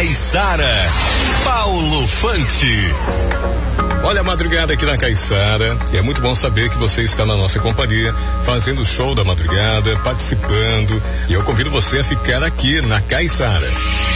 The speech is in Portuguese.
Caiçara, Paulo Fante. Olha a madrugada aqui na Caiçara, e é muito bom saber que você está na nossa companhia, fazendo o show da madrugada, participando, e eu convido você a ficar aqui na Caiçara.